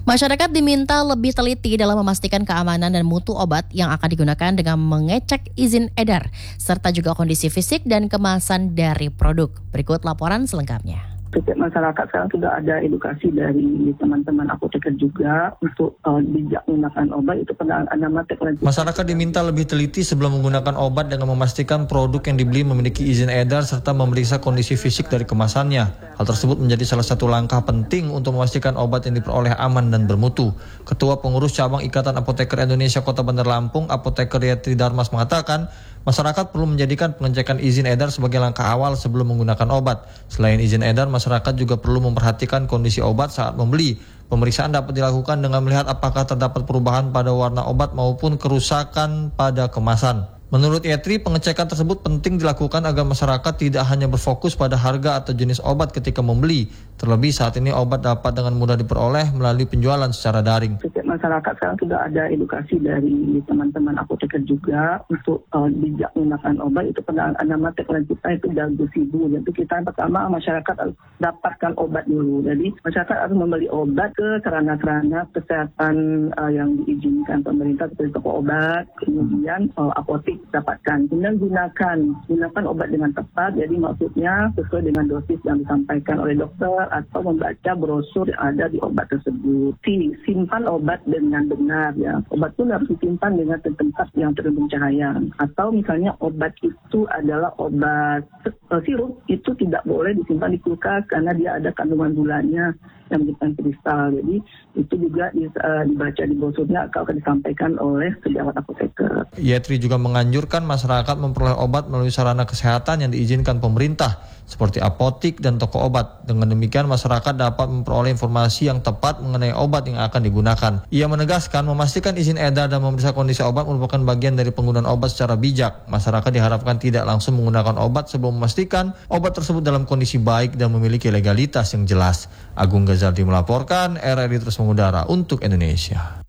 Masyarakat diminta lebih teliti dalam memastikan keamanan dan mutu obat yang akan digunakan dengan mengecek izin edar, serta juga kondisi fisik dan kemasan dari produk. Berikut laporan selengkapnya. Setiap masyarakat sekarang sudah ada edukasi dari teman-teman apoteker juga untuk bijak menggunakan obat. Itu pada ada teknologi. Masyarakat diminta lebih teliti sebelum menggunakan obat dengan memastikan produk yang dibeli memiliki izin edar serta memeriksa kondisi fisik dari kemasannya. Hal tersebut menjadi salah satu langkah penting untuk memastikan obat yang diperoleh aman dan bermutu. Ketua Pengurus Cabang Ikatan Apoteker Indonesia Kota Bandar Lampung, Apoteker Yetri Darmas mengatakan, masyarakat perlu menjadikan pengecekan izin edar sebagai langkah awal sebelum menggunakan obat. Selain izin edar, masyarakat juga perlu memperhatikan kondisi obat saat membeli. Pemeriksaan dapat dilakukan dengan melihat apakah terdapat perubahan pada warna obat maupun kerusakan pada kemasan. Menurut Yetri, pengecekan tersebut penting dilakukan agar masyarakat tidak hanya berfokus pada harga atau jenis obat ketika membeli. Terlebih saat ini obat dapat dengan mudah diperoleh melalui penjualan secara daring. Setiap masyarakat sekarang sudah ada edukasi dari teman-teman apoteker juga untuk bijak menggunakan obat. Itu pada nama teknologi kita itu Dalgosibu. Jadi kita pertama masyarakat harus dapatkan obat dulu. Jadi masyarakat harus membeli obat ke sarana-sarana kesehatan yang diizinkan pemerintah seperti toko obat, kemudian apotek dapatkan. Kemudian gunakan obat dengan tepat. Jadi maksudnya sesuai dengan dosis yang disampaikan oleh dokter atau membaca brosur yang ada di obat tersebut. Simpan obat dengan benar ya. Obat pun harus disimpan dengan tempat yang terlindung cahaya. Atau misalnya obat itu adalah obat sirup, itu tidak boleh disimpan di kulkas karena dia ada kandungan gulanya yang bukan kristal. Jadi itu juga dibaca di brosurnya atau akan disampaikan oleh sejawat apoteker. Yetri juga menganjurkan masyarakat memperoleh obat melalui sarana kesehatan yang diizinkan pemerintah seperti apotik dan toko obat. Dengan demikian masyarakat dapat memperoleh informasi yang tepat mengenai obat yang akan digunakan. Ia menegaskan memastikan izin edar dan memeriksa kondisi obat merupakan bagian dari penggunaan obat secara bijak. Masyarakat diharapkan tidak langsung menggunakan obat sebelum memastikan obat tersebut dalam kondisi baik dan memiliki legalitas yang jelas. Agung Ghazali melaporkan, RRI Terus Mengudara untuk Indonesia.